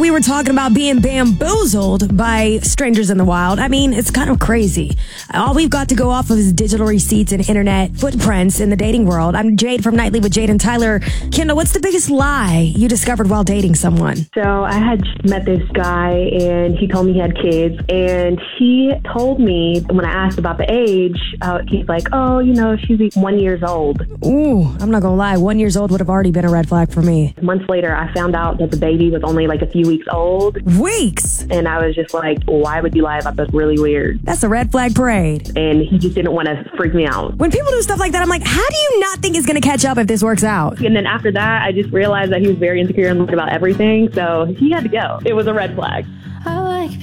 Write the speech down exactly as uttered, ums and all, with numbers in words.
we were talking about being bamboozled by strangers in the wild. I mean, it's kind of crazy. All we've got to go off of is digital receipts and internet footprints in the dating world. I'm Jade from Nightly with Jade and Tyler. Kendall, what's the biggest lie you discovered while dating someone? So I had just met this guy, and he told me he had kids, and he told me when I asked about the age, uh, he's like, oh, you know, she's one years old. Ooh, I'm not gonna lie. One years old would have already been a red flag for me. Months later, I found out that the baby was only like a few weeks old. Weeks? And I was just like, why would you lie about this? Really weird. That's a red flag parade. And he just didn't want to freak me out. When people do stuff like that, I'm like, how do you not think it's gonna catch up if this works out? And then after that, I just realized that he was very insecure and lied about everything. So he had to go. It was a red flag. I like